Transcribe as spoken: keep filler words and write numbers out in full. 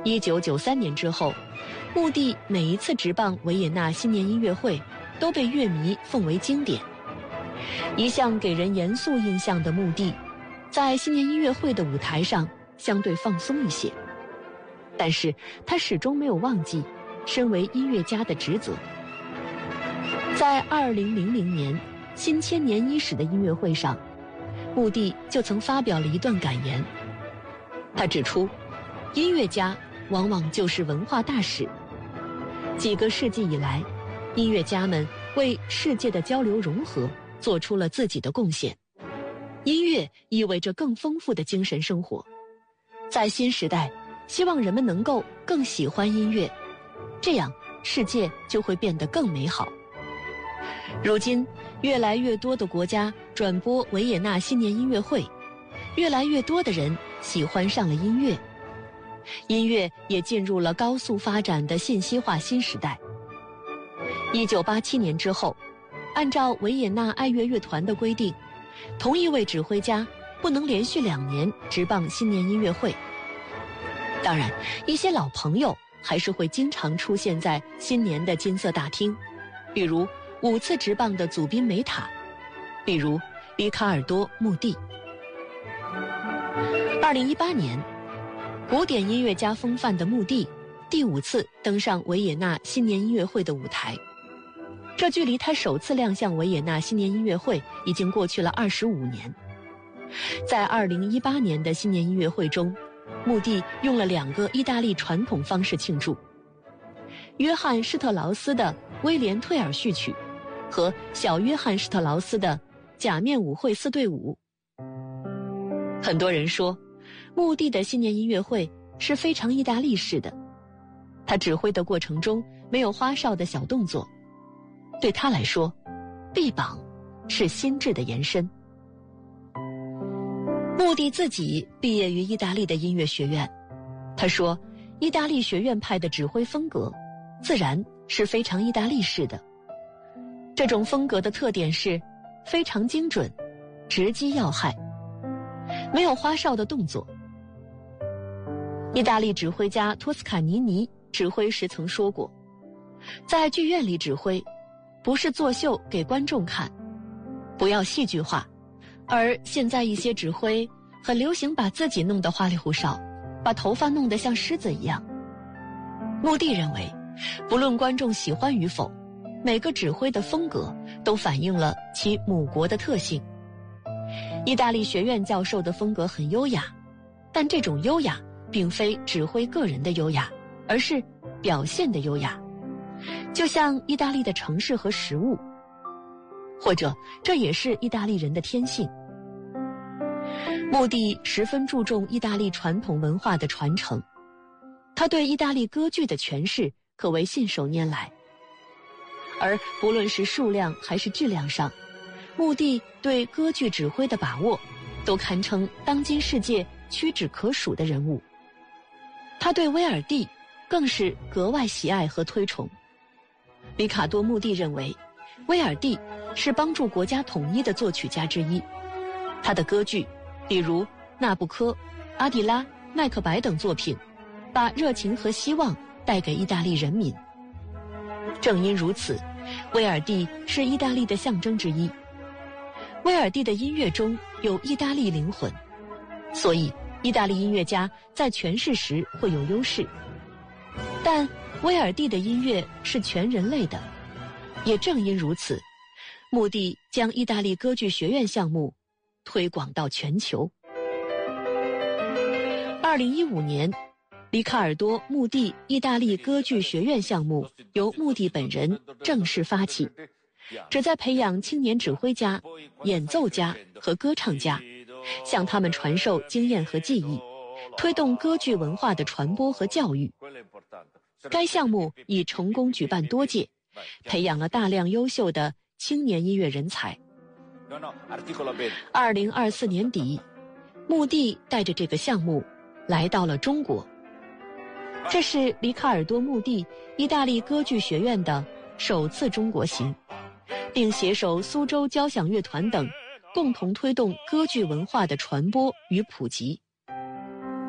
一九九三年之后，穆蒂每一次执棒维也纳新年音乐会都被乐迷奉为经典。一向给人严肃印象的穆蒂，在新年音乐会的舞台上相对放松一些，但是他始终没有忘记身为音乐家的职责。在二零零零年新千年伊始的音乐会上，穆蒂就曾发表了一段感言。他指出，音乐家往往就是文化大使。几个世纪以来，音乐家们为世界的交流融合做出了自己的贡献。音乐意味着更丰富的精神生活。在新时代，希望人们能够更喜欢音乐，这样世界就会变得更美好。如今，越来越多的国家转播维也纳新年音乐会，越来越多的人喜欢上了音乐。音乐也进入了高速发展的信息化新时代。一九八七年之后，按照维也纳爱乐乐团的规定，同一位指挥家不能连续两年执棒新年音乐会。当然，一些老朋友还是会经常出现在新年的金色大厅，比如五次执棒的祖宾梅塔，比如里卡尔多·穆蒂。二零一八年，古典音乐家风范的穆蒂第五次登上维也纳新年音乐会的舞台，这距离他首次亮相维也纳新年音乐会已经过去了二十五年。在二零一八年的新年音乐会中，穆蒂用了两个意大利传统方式庆祝：约翰施特劳斯的威廉退尔序曲和小约翰施特劳斯的假面舞会四对舞。很多人说，穆蒂的新年音乐会是非常意大利式的，他指挥的过程中没有花哨的小动作。对他来说，臂膀是心智的延伸。穆蒂自己毕业于意大利的音乐学院，他说，意大利学院派的指挥风格自然是非常意大利式的。这种风格的特点是非常精准，直击要害，没有花哨的动作。意大利指挥家托斯卡尼尼指挥时曾说过，在剧院里指挥不是作秀给观众看，不要戏剧化。而现在一些指挥很流行把自己弄得花里胡哨，把头发弄得像狮子一样。穆蒂认为，不论观众喜欢与否，每个指挥的风格都反映了其母国的特性。意大利学院教授的风格很优雅，但这种优雅并非指挥个人的优雅，而是表现的优雅，就像意大利的城市和食物，或者这也是意大利人的天性。穆蒂十分注重意大利传统文化的传承，他对意大利歌剧的诠释可谓信手拈来，而不论是数量还是质量上，穆蒂对歌剧指挥的把握都堪称当今世界屈指可数的人物。他对威尔第更是格外喜爱和推崇。里卡多·穆蒂认为，威尔第是帮助国家统一的作曲家之一，他的歌剧比如《纳布科》、《阿蒂拉》、《麦克白》等作品，把热情和希望带给意大利人民。正因如此，威尔第是意大利的象征之一。威尔第的音乐中有意大利灵魂，所以意大利音乐家在诠释时会有优势。但威尔第的音乐是全人类的，也正因如此，穆蒂将意大利歌剧学院项目推广到全球。二零一五年，里卡尔多·穆蒂意大利歌剧学院项目由穆蒂本人正式发起，旨在培养青年指挥家、演奏家和歌唱家，向他们传授经验和技艺，推动歌剧文化的传播和教育。该项目已成功举办多届，培养了大量优秀的青年音乐人才。二零二四年底，穆蒂带着这个项目来到了中国。这是里卡尔多·穆蒂意大利歌剧学院的首次中国行，并携手苏州交响乐团等，共同推动歌剧文化的传播与普及。